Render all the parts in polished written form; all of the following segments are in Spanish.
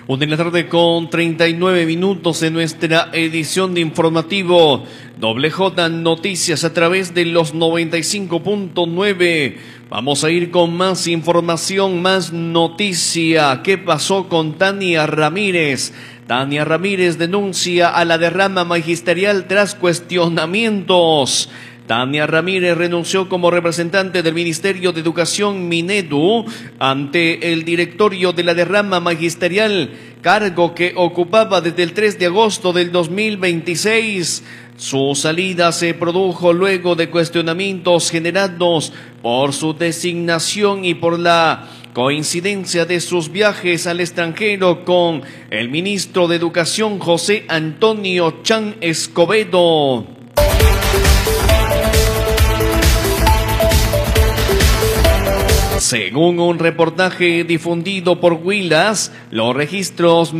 1 de la tarde con 39 minutos en nuestra edición de informativo Doble J Noticias a través de los 95.9. Vamos a ir con más información, más noticia. ¿Qué pasó con Tania Ramírez? Tania Ramírez denuncia a la derrama magisterial tras cuestionamientos. Tania Ramírez renunció como representante del Ministerio de Educación Minedu ante el directorio de la derrama magisterial, cargo que ocupaba desde el 3 de agosto del 2026. Su salida se produjo luego de cuestionamientos generados por su designación y por la coincidencia de sus viajes al extranjero con el ministro de Educación José Antonio Chan Escobedo. Según un reportaje difundido por Huilas, los registros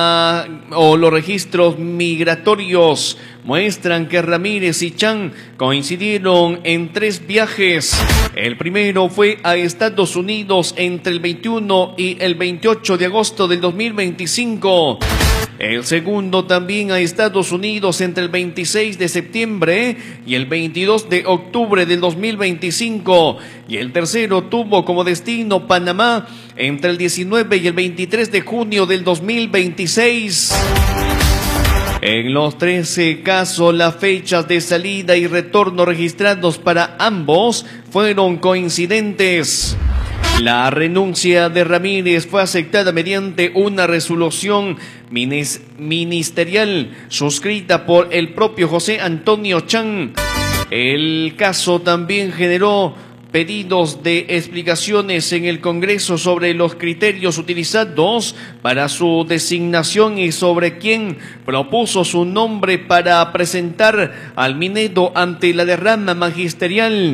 migratorios muestran que Ramírez y Chan coincidieron en 3 viajes. El primero fue a Estados Unidos entre el 21 y el 28 de agosto del 2025. El segundo también a Estados Unidos entre el 26 de septiembre y el 22 de octubre del 2025. Y el tercero tuvo como destino Panamá entre el 19 y el 23 de junio del 2026. En los 13 casos, las fechas de salida y retorno registrados para ambos fueron coincidentes. La renuncia de Ramírez fue aceptada mediante una resolución ministerial suscrita por el propio José Antonio Chan. El caso también generó pedidos de explicaciones en el Congreso sobre los criterios utilizados para su designación y sobre quién propuso su nombre para presentar al Minedu ante la derrama magisterial.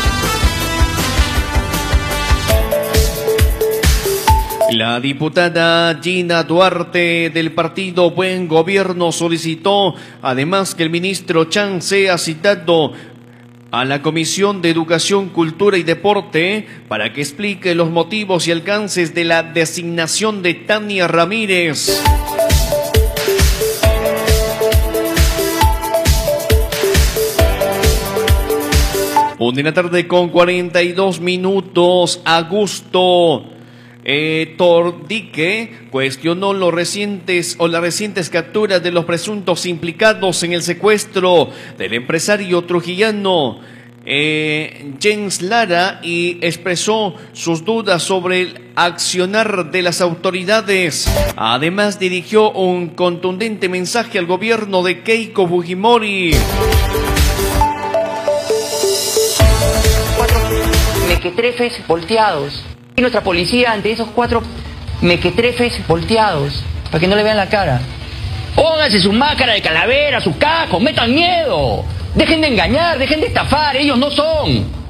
La diputada Gina Duarte del partido Buen Gobierno solicitó además que el ministro Chan sea citado a la Comisión de Educación, Cultura y Deporte para que explique los motivos y alcances de la designación de Tania Ramírez. Una de la tarde con 42 minutos. Augusto Tordique cuestionó las recientes capturas de los presuntos implicados en el secuestro del empresario trujillano Jens Lara y expresó sus dudas sobre el accionar de las autoridades. Además, dirigió un contundente mensaje al gobierno de Keiko Fujimori. 4 mequetrefes volteados. Y nuestra policía ante esos 4 mequetrefes volteados, para que no le vean la cara. Pónganse su máscara de calavera, su casco, metan miedo. Dejen de engañar, dejen de estafar, ellos no son.